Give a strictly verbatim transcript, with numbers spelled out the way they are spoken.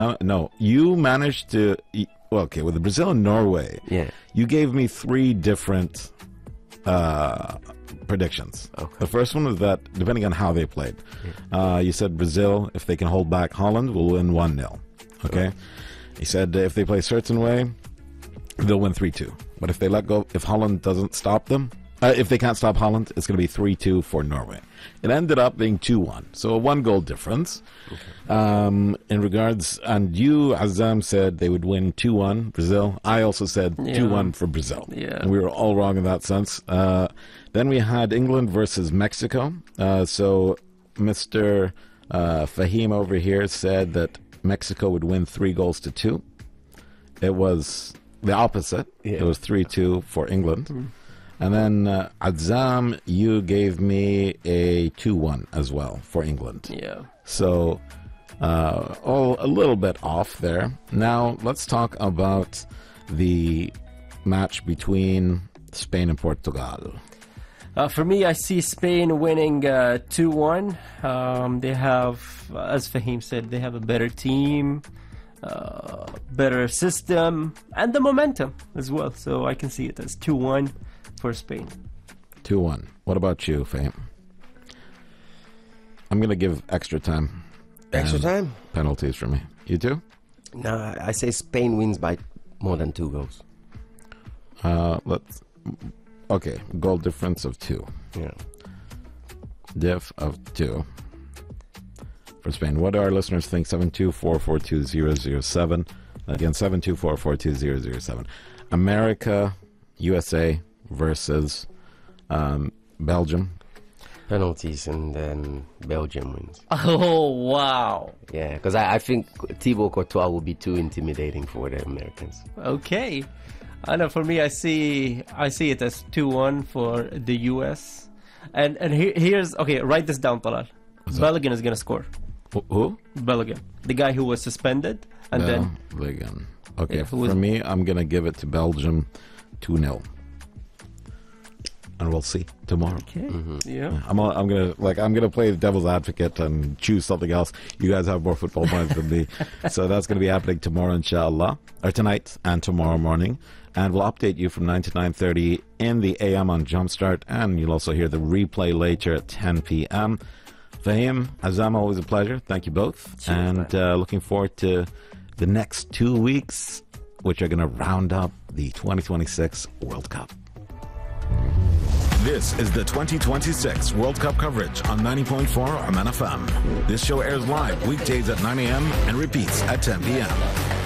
Uh, no, you managed to. Well, okay, with the Brazil and Norway, Yeah. you gave me three different uh, predictions. Okay. The first one was that, depending on how they played, uh, you said Brazil, if they can hold back Holland, will win one nil. Okay? You said if they play a certain way, they'll win three two. But if they let go, if Holland doesn't stop them, uh, if they can't stop Holland, it's going to be three two for Norway. It ended up being two one, so a one-goal difference. Okay. Um, in regards, and you, Azam, said they would win two one, Brazil. I also said Yeah. two one for Brazil. Yeah. And we were all wrong in that sense. Uh, then we had England versus Mexico. Uh, so Mister Uh, Fahim over here said that Mexico would win three goals to two. It was the opposite. Yeah. It was three two for England. Mm. And then uh, Azam, you gave me a two one as well for England. Yeah. So, uh, all a little bit off there. Now, let's talk about the match between Spain and Portugal. Uh, for me, I see Spain winning uh, two one. Um, they have, as Fahim said, they have a better team, uh, better system, and the momentum as well. So I can see it as two one for Spain. two one. What about you, Fahim? I'm going to give extra time. Extra and time? Penalties for me. You too? No, I say Spain wins by more than two goals. Uh, let's... Okay, goal difference of two. Yeah. Diff of two for Spain. What do our listeners think? seven two four four two zero zero seven. Again, seven two four four two zero zero seven. America, U S A versus um, Belgium. Penalties, and then Belgium wins. Oh, wow. Yeah, because I, I think Thibaut Courtois will be too intimidating for the Americans. Okay. I know. For me, I see I see it as two one for the U S. And and he, here's okay. Write this down, Talal. Bellingham is gonna score. Wh- Who? Bellingham, the guy who was suspended, and then Belgium. Okay, Yeah, who for was- me, I'm going to give it to Belgium two nil. And we'll see tomorrow. okay, yeah. I'm a, I'm gonna like I'm gonna play the devil's advocate and choose something else. You guys have more football minds than me, so that's gonna be happening tomorrow, inshallah, or tonight and tomorrow morning. And we'll update you from nine to nine thirty in the A M on Jumpstart, and you'll also hear the replay later at ten p.m. Fahim, Azam, always a pleasure. Thank you both, Cheers, and uh, looking forward to the next two weeks, which are gonna round up the twenty twenty-six World Cup. This is the twenty twenty-six World Cup coverage on ninety point four Oman F M. This show airs live weekdays at nine a.m. and repeats at ten p.m.